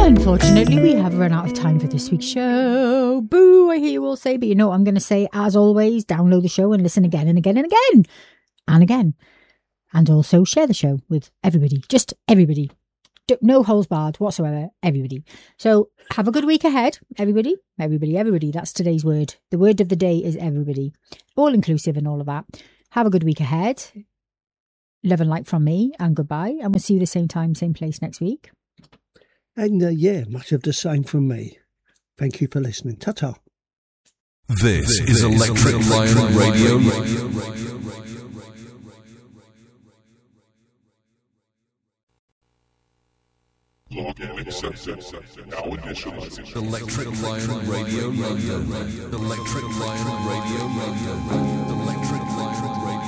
Unfortunately, we have run out of time for this week's show. Boo, I hear you all say, but you know what I'm going to say, as always, download the show and listen again and again and again and again. And also share the show with everybody, just everybody. No holes barred whatsoever, everybody. So have a good week ahead, everybody. Everybody, everybody. That's today's word. The word of the day is everybody. All inclusive and all of that. Have a good week ahead. Love and light from me, and goodbye. And we'll see you the same time, same place next week. And much of the same from me. Thank you for listening. Ta-ta. This is Electric Lion Radio. Login accepted. Now initializing. Electric Lion Radio London. Electric Lion Radio London. Electric Lion.